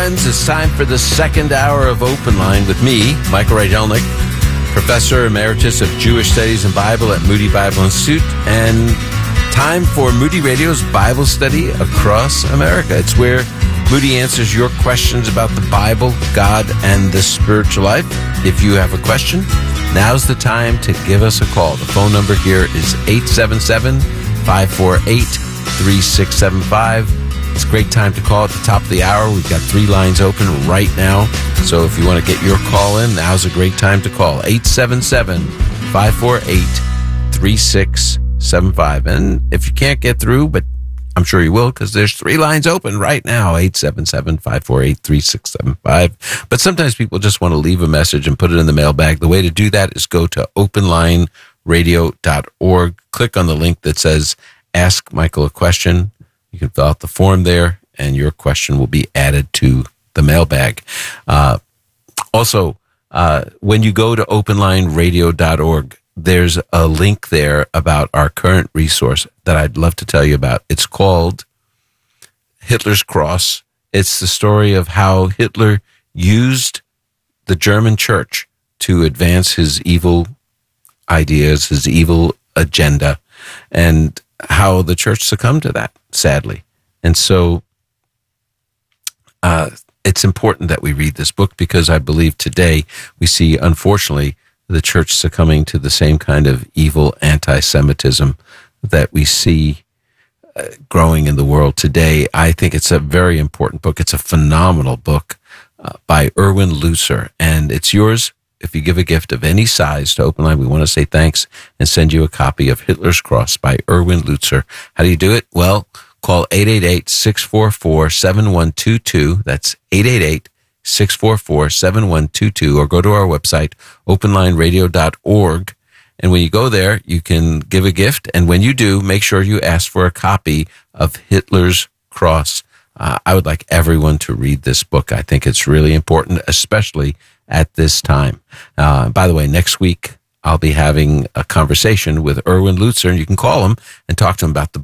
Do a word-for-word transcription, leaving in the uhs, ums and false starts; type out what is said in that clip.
friends. It's time for the second hour of Open Line with me, Michael Rydelnik, Professor Emeritus of Jewish Studies and Bible at Moody Bible Institute, and time for Moody Radio's Bible study across America. It's where Moody answers your questions about the Bible, God, and the spiritual life. If you have a question, now's the time to give us a call. The phone number here is eight seven seven, five four eight, three six seven five. It's a great time to call at the top of the hour. We've got three lines open right now. So if you want to get your call in, now's a great time to call. eight seven seven, five four eight, three six seven five. And if you can't get through, but I'm sure you will, because there's three lines open right now, eight seven seven, five four eight, three six seven five. But sometimes people just want to leave a message and put it in the mailbag. The way to do that is go to open line radio dot org. Click on the link that says Ask Michael a Question. You can fill out the form there, and your question will be added to the mailbag. Uh, also, uh, when you go to open line radio dot org, there's a link there about our current resource that I'd love to tell you about. It's called Hitler's Cross. It's the story of how Hitler used the German church to advance his evil ideas, his evil agenda, and how the church succumbed to that, sadly. And so uh, it's important that we read this book, because I believe today we see, unfortunately, the church succumbing to the same kind of evil anti-Semitism that we see uh, growing in the world today. I think it's a very important book. It's a phenomenal book uh, by Erwin Lutzer, and it's yours. If you give a gift of any size to Open Line, we want to say thanks and send you a copy of Hitler's Cross by Erwin Lutzer. How do you do it? Well, call eight eight eight, six four four, seven one two two. That's eight eight eight, six four four, seven one two two, or go to our website, open line radio dot org. And when you go there, you can give a gift. And when you do, make sure you ask for a copy of Hitler's Cross. Uh, I would like everyone to read this book. I think it's really important, especially at this time. Uh, by the way, next week, I'll be having a conversation with Erwin Lutzer, and you can call him and talk to him about the